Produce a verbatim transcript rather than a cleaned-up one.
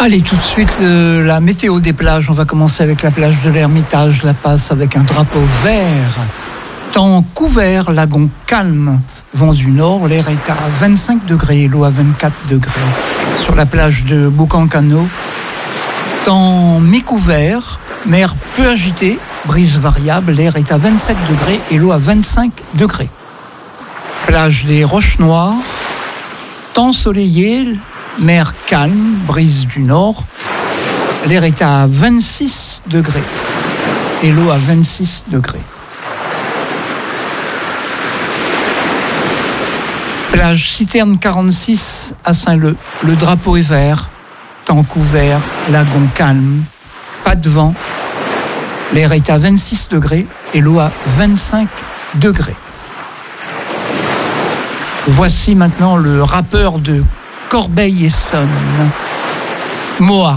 Allez, tout de suite, euh, la météo des plages. On va commencer avec la plage de l'Ermitage. La passe avec un drapeau vert. Temps couvert, lagon calme. Vent du nord, l'air est à vingt-cinq degrés, l'eau à vingt-quatre degrés. Sur la plage de Boucancano, temps mi-couvert, mer peu agitée, brise variable, l'air est à vingt-sept degrés et l'eau à vingt-cinq degrés. Plage des Roches Noires, temps soleillé, mer calme, brise du nord, l'air est à vingt-six degrés et l'eau à vingt-six degrés. Plage Citerne quarante-six à Saint-Leu, le drapeau est vert, temps couvert, lagon calme, pas de vent, l'air est à vingt-six degrés et l'eau à vingt-cinq degrés. Voici maintenant le rappeur de Corbeil-Essonnes, Moa.